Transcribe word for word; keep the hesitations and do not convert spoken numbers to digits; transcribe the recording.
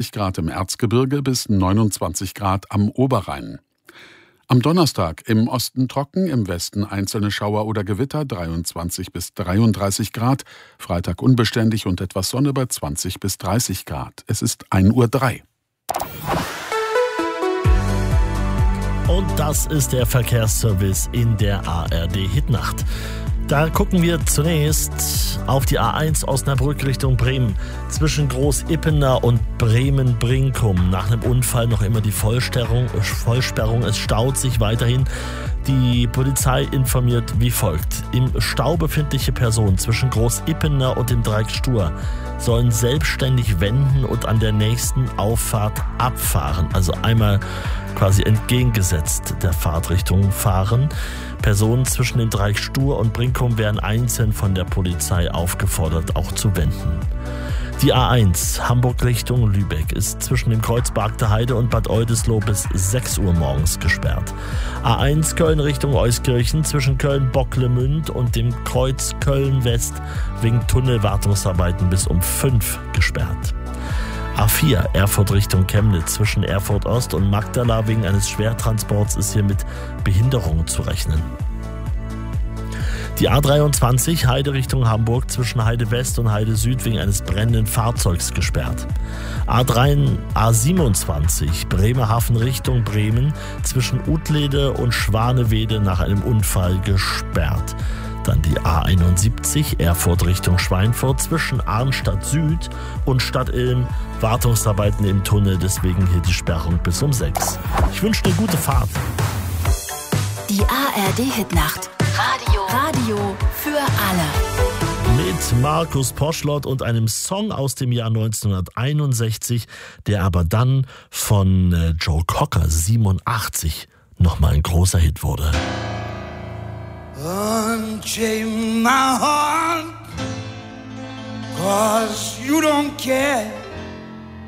zwanzig Grad im Erzgebirge bis neunundzwanzig Grad am Oberrhein. Am Donnerstag im Osten trocken, im Westen einzelne Schauer oder Gewitter, dreiundzwanzig bis dreiunddreißig Grad. Freitag unbeständig und etwas Sonne bei zwanzig bis dreißig Grad. Es ist ein Uhr drei. Und das ist der Verkehrsservice in der A R D-Hitnacht. Da gucken wir zunächst auf die A eins Osnabrück Richtung Bremen. Zwischen Groß-Ippener und Bremen-Brinkum. Nach einem Unfall noch immer die Vollsperrung. Vollsperrung. Es staut sich weiterhin. Die Polizei informiert wie folgt. Im Stau befindliche Personen zwischen Groß-Ippener und dem Dreieck Stur sollen selbstständig wenden und an der nächsten Auffahrt abfahren. Also einmal quasi entgegengesetzt der Fahrtrichtung fahren. Personen zwischen dem Dreieck Stur und Brinkum werden einzeln von der Polizei aufgefordert, auch zu wenden. Die A eins Hamburg Richtung Lübeck ist zwischen dem Kreuz Bargter Heide und Bad Oldesloe bis sechs Uhr morgens gesperrt. A eins Köln Richtung Euskirchen zwischen Köln-Bocklemünd und dem Kreuz Köln-West wegen Tunnelwartungsarbeiten bis um fünf gesperrt. A vier Erfurt Richtung Chemnitz zwischen Erfurt Ost und Magdala wegen eines Schwertransports ist hier mit Behinderungen zu rechnen. Die A dreiundzwanzig Heide Richtung Hamburg zwischen Heide West und Heide Süd wegen eines brennenden Fahrzeugs gesperrt. A drei, A siebenundzwanzig Bremerhaven Richtung Bremen zwischen Utlede und Schwanewede nach einem Unfall gesperrt. Dann die A einundsiebzig Erfurt Richtung Schweinfurt zwischen Arnstadt Süd und Stadtilm. Wartungsarbeiten im Tunnel, deswegen hier die Sperrung bis um sechs. Ich wünsche eine gute Fahrt. Die A R D-Hitnacht. Radio. Radio für alle. Mit Markus Poschlott und einem Song aus dem Jahr neunzehnhunderteinundsechzig, der aber dann von äh, Joe Cocker siebenundachtzig nochmal ein großer Hit wurde. Unchain my heart, 'cause you don't care.